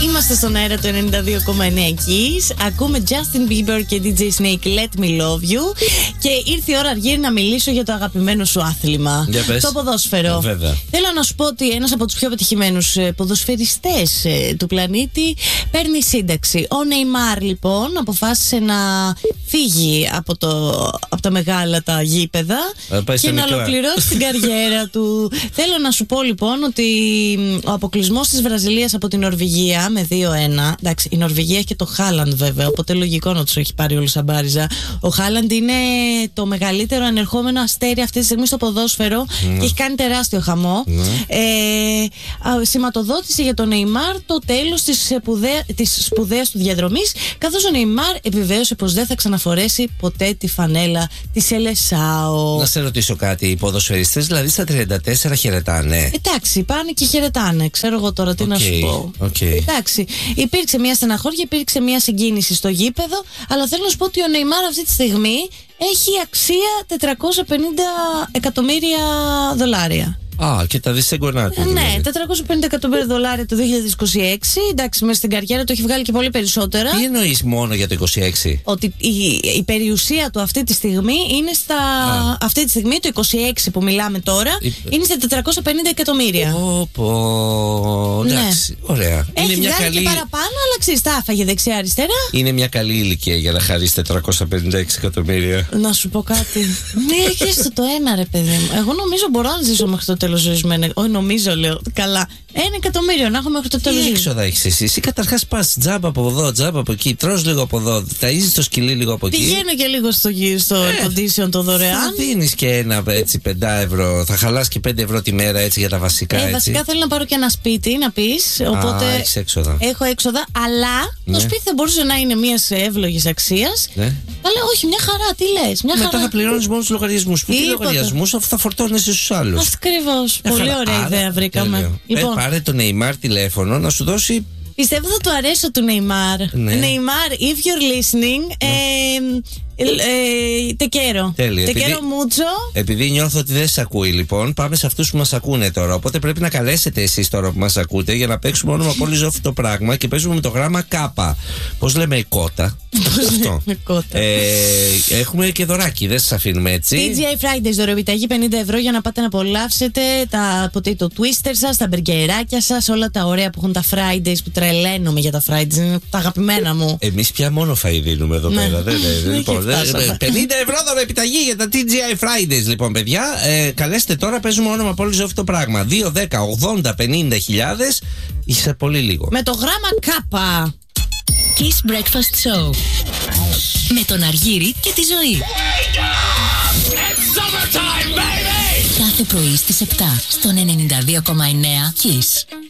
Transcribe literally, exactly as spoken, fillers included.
Είμαστε στον αέρα του ενενήντα δύο κόμμα εννέα Kiss. Ακούμε Justin Bieber και ντι τζέι Snake, Let Me Love You. Και ήρθε η ώρα, Αργύρη, να μιλήσω για το αγαπημένο σου άθλημα. Το ποδόσφαιρο. Βέβαια. Θέλω να σου πω ότι ένας από τους πιο πετυχημένους ποδοσφαιριστές του πλανήτη παίρνει σύνταξη. Ο Νεϊμάρ, λοιπόν, αποφάσισε να φύγει από, το, από τα μεγάλα τα γήπεδα και να ολοκληρώσει την καριέρα του. Θέλω να σου πω, λοιπόν, ότι ο αποκλεισμός της Βραζιλίας από την Νορβηγία με δύο ένα. Εντάξει, η Νορβηγία έχει και το Χάλαντ, βέβαια, οπότε λογικό να τους έχει πάρει όλους σαν μπάριζα. Ο Χάλαντ είναι το μεγαλύτερο ανερχόμενο αστέρι αυτή τη στιγμή στο ποδόσφαιρο mm. και έχει κάνει τεράστιο χαμό. Mm. Ε, σηματοδότησε για τον Νεϊμάρ το τέλος της, σπουδαία, της σπουδαίας του διαδρομής, καθώς ο Νεϊμάρ επιβεβαίωσε πως δεν θα ξαναφορέσει ποτέ τη φανέλα της Σελεσάο. Να σε ρωτήσω κάτι, οι ποδοσφαιριστές δηλαδή στα τριάντα τέσσερα χαιρετάνε? Εντάξει, πάνε και χαιρετάνε, ξέρω εγώ τώρα τι okay. να σου πω. Okay. Εντάξει, υπήρξε μια στεναχώρια, υπήρξε μια συγκίνηση στο γήπεδο, αλλά θέλω να σου πω ότι ο Νεϊμάρ αυτή τη στιγμή έχει αξία τετρακόσια πενήντα εκατομμύρια δολάρια. Α, και τα δεις εγγονά του. Ναι, τετρακόσια πενήντα εκατομμύρια δολάρια το δύο χιλιάδες είκοσι έξι. Εντάξει, μέσα στην καριέρα του έχει βγάλει και πολύ περισσότερα. Τι εννοείς μόνο για το είκοσι έξι? Ότι η, η περιουσία του αυτή τη στιγμή είναι στα. Α. Αυτή τη στιγμή, το είκοσι έξι που μιλάμε τώρα, η... είναι στα τετρακόσια πενήντα εκατομμύρια. Πω, πω. Εντάξει, ναι. Ωραία. Έχει είναι μια βγάλει καλή... και παραπάνω, αλλά ξέρεις, τα άφαγε δεξιά-αριστερά. Είναι μια καλή ηλικία για να χαρίσει τετρακόσια πενήντα έξι εκατομμύρια. Να σου πω κάτι. Ναι, έχει το, το ένα, ρε παιδί μου. Εγώ νομίζω μπορώ να ζήσω μέχρι το τέλος ζωής μου. Όχι, νομίζω, λέω. Καλά. Ένα εκατομμύριο να έχω μέχρι το τέλος. Τι έξοδα έχεις εσύ? Εσύ καταρχάς πας τζάμπα από εδώ, τζάμπα από εκεί, τρως λίγο από εδώ, ταΐζεις το σκυλί λίγο από εκεί. Πηγαίνω και λίγο στο, στο ε, condition το δωρεάν. Θα δίνεις και ένα έτσι πέντε ευρώ, θα χαλάς και πέντε ευρώ τη μέρα έτσι για τα βασικά. Ε, έτσι. Βασικά θέλω να πάρω και ένα σπίτι, να πεις. Οπότε. Α, έχεις έξοδα. Έχω έξοδα, αλλά ναι. Το σπίτι θα μπορούσε να είναι μια εύλογης αξίας. Ναι. Αλλά όχι, μια χαρά, τι λες? Μια Μετά χαρά. θα πληρώνεις μόνο τους λογαριασμούς. Πού τι λογαριασμούς, αφού θα φορτώνεσαι στους άλλους. Ακριβώς. Πολύ ωραία Άρα, ιδέα βρήκαμε. Λοιπόν. Ε, πάρε τον Νεϊμάρ τηλέφωνο να σου δώσει. Πιστεύω θα του αρέσω του Νεϊμάρ. Ναι. Νεϊμάρ, if you're listening, ναι. ε, ε, τεκέρο. Τέλεια. Τεκέρο επειδή, μούτσο. Επειδή νιώθω ότι δεν σας ακούει, λοιπόν, πάμε σε αυτούς που μας ακούνε τώρα. Οπότε πρέπει να καλέσετε εσείς τώρα που μας ακούτε για να παίξουμε όνομα πόλη ζωή αυτό το πράγμα και παίζουμε με το γράμμα Κάπα. Πώς λέμε η κότα? Αυτό. Κότα. Ε, έχουμε και δωράκι, δεν σας αφήνουμε έτσι. τι τζι άι Fridays, δωρεοπιταγή πενήντα ευρώ για να πάτε να απολαύσετε τα potato twister σας, τα μπεργκεράκια σας, όλα τα ωραία που έχουν τα Fridays, που τρελαίνομαι για τα Fridays, είναι τα αγαπημένα μου. Εμείς πια μόνο φαΐ δίνουμε εδώ ναι. πέρα. Δεν, δεν, λοιπόν, πενήντα ευρώ δωρεοπιταγή για τα τι τζι άι Fridays, λοιπόν, παιδιά. Ε, καλέστε τώρα, παίζουμε όνομα πόλη ζωή αυτό το πράγμα. δύο δέκα ογδόντα πενήντα χιλιάδες. Είσαι πολύ λίγο. Με το γράμμα Κάπα. Kiss Breakfast Show. Με τον Αργύρη και τη Ζωή. Κάθε πρωί στις επτά στον ενενήντα δύο κόμμα εννέα Kiss.